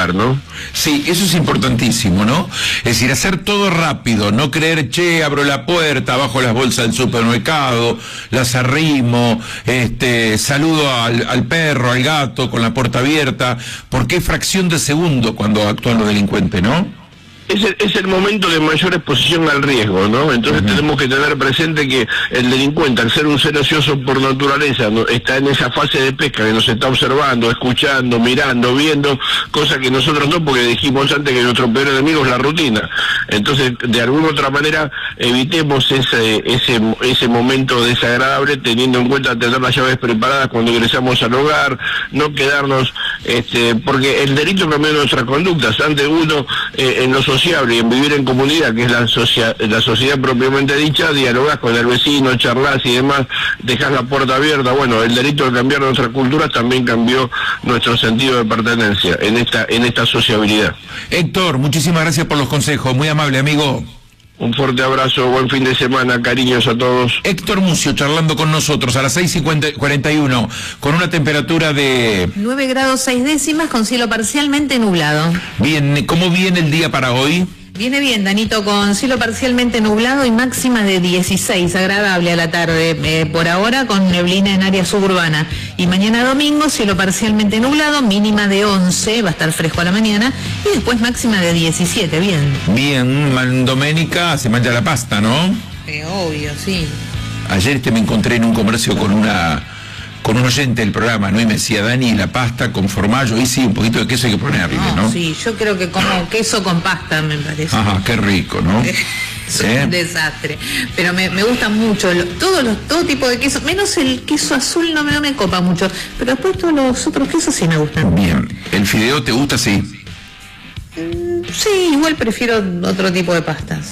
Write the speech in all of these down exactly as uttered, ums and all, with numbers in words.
lugar, ¿no? Sí, eso es importantísimo, ¿no? Es decir, hacer todo rápido, no creer, che, abro la puerta, bajo las bolsas del supermercado, las arrimo, este, saludo al, al perro, al gato, con la puerta abierta, porque es fracción de segundo cuando actúan los delincuentes, ¿no? Es el, es el momento de mayor exposición al riesgo, ¿no? Entonces uh-huh. tenemos que tener presente que el delincuente, al ser un ser ocioso por naturaleza, ¿no?, está en esa fase de pesca que nos está observando, escuchando, mirando, viendo, cosa que nosotros no, porque dijimos antes que nuestro peor enemigo es la rutina. Entonces, de alguna otra manera, evitemos ese ese ese momento desagradable, teniendo en cuenta tener las llaves preparadas cuando ingresamos al hogar, no quedarnos, este, porque el delito cambió nuestras conductas. Antes uno, eh, en los sociable y en vivir en comunidad, que es la, socia la sociedad propiamente dicha, dialogás con el vecino, charlas y demás, dejás la puerta abierta. Bueno, el delito de cambiar nuestras culturas también cambió nuestro sentido de pertenencia en esta, en esta sociabilidad. Héctor, muchísimas gracias por los consejos, muy amable, amigo. Un fuerte abrazo, buen fin de semana, cariños a todos. Héctor Mucio charlando con nosotros a las seis y cuarenta y uno, con una temperatura de nueve grados seis décimas, con cielo parcialmente nublado. Bien, ¿cómo viene el día para hoy? Viene bien, Danito, con cielo parcialmente nublado y máxima de dieciséis, agradable a la tarde, eh, por ahora con neblina en área suburbana. Y mañana domingo, cielo parcialmente nublado, mínima de once, va a estar fresco a la mañana, y después máxima de diecisiete, bien. Bien, Doménica, se mancha la pasta, ¿no? Eh, obvio, sí. Ayer este me encontré en un comercio con una... con un oyente del programa, ¿no? Y me decía, Dani, la pasta con formaggio, y sí, un poquito de queso hay que ponerle, ¿no? ¿no? Sí, yo creo que como queso con pasta, me parece. Ajá, qué rico, ¿no? Es ¿Eh? un desastre. Pero me, me gusta mucho, lo, todos los, todo tipo de queso, menos el queso azul no me, no me copa mucho, pero después todos los otros quesos sí me gustan. Bien, ¿el fideo te gusta? Sí. Mm, sí, igual prefiero otro tipo de pastas.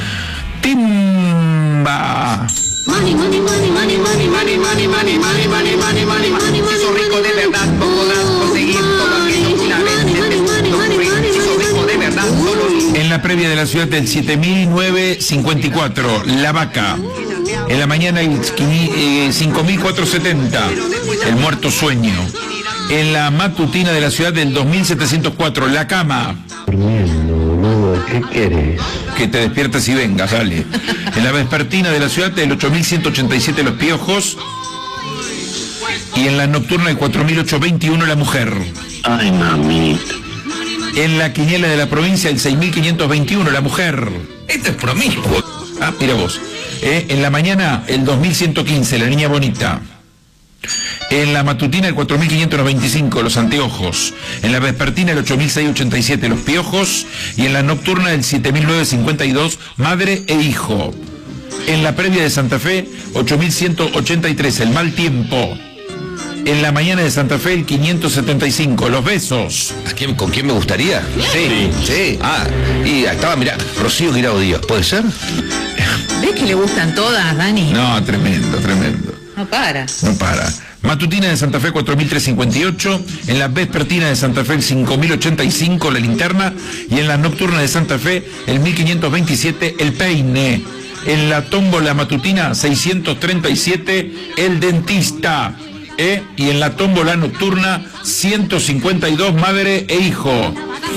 Timba. Money, money, money, money, money, money, money, money, money, money, money, money, money. Si sos rico de verdad, no podrás conseguir todo aquello que una vez en el mundo ocurrir. Si sos rico de verdad, solo... En la previa de la ciudad del siete mil novecientos cincuenta y cuatro, La Vaca. En la mañana el eh, cinco mil cuatrocientos setenta, El Muerto Sueño. En la matutina de la ciudad del dos mil setecientos cuatro, La Cama. ¿Qué querés? Que te despiertes y vengas, dale. En la vespertina de la ciudad del ocho mil ciento ochenta y siete, Los Piojos. Y en la nocturna del cuatro mil ochocientos veintiuno, La Mujer. Ay, mamita. En la quiniela de la provincia el seis mil quinientos veintiuno, La Mujer. Este es promiscuo. Ah, mira vos. Eh, en la mañana el dos mil ciento quince, La Niña Bonita. En la matutina el cuatro mil quinientos veinticinco, Los Anteojos. En la vespertina el ocho mil seiscientos ochenta y siete, Los Piojos. Y en la nocturna el siete mil novecientos cincuenta y dos, Madre e Hijo. En la previa de Santa Fe, ocho mil ciento ochenta y tres, El Mal Tiempo. En la mañana de Santa Fe, el quinientos setenta y cinco, Los Besos. ¿A quién, ¿Con quién me gustaría? Sí, sí. sí. Ah, y estaba, mirá, Rocío Guirao Díaz, ¿puede ser? ¿Ves que le gustan todas, Dani? No, tremendo, tremendo. No para. No para. Matutina de Santa Fe cuatro mil trescientos cincuenta y ocho, en la vespertina de Santa Fe el cinco mil ochenta y cinco, La Linterna, y en la nocturna de Santa Fe el mil quinientos veintisiete, El Peine. En la tómbola matutina seiscientos treinta y siete, El Dentista. ¿Eh? Y en la tómbola nocturna ciento cincuenta y dos, Madre e Hijo.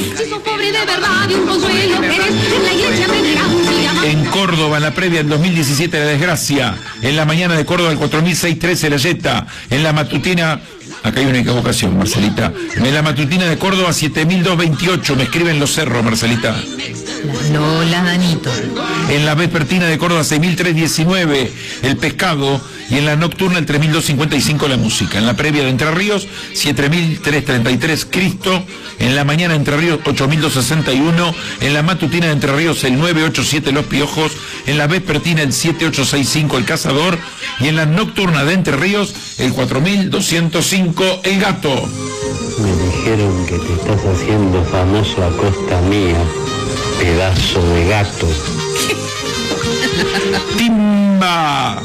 En Córdoba, en la previa del dos mil diecisiete, La Desgracia. En la mañana de Córdoba, el cuatro mil seiscientos trece, La Yeta. En la matutina, acá hay una equivocación, Marcelita. En la matutina de Córdoba, siete mil doscientos veintiocho, me escriben Los Cerros, Marcelita. Lola, Danito. En la vespertina de Córdoba, seis mil trescientos diecinueve, El Pescado. Y en la nocturna, el tres mil doscientos cincuenta y cinco, La Música. En la previa de Entre Ríos, siete mil trescientos treinta y tres, Cristo. En la mañana de Entre Ríos, ocho mil doscientos sesenta y uno. En la matutina de Entre Ríos, el nueve ochenta y siete, Los Piojos. En la vespertina, el siete ocho seis cinco, El Cazador. Y en la nocturna de Entre Ríos, el cuatro mil doscientos cinco, El Gato. Me dijeron que te estás haciendo famoso a costa mía, pedazo de gato. ¡Timba!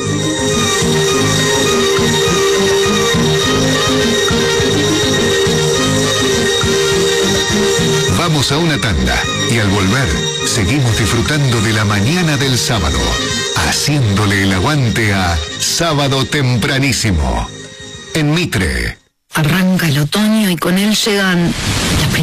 Vamos a una tanda y al volver seguimos disfrutando de la mañana del sábado, haciéndole el aguante a Sábado Tempranísimo en Mitre. Arranca el otoño y con él llegan las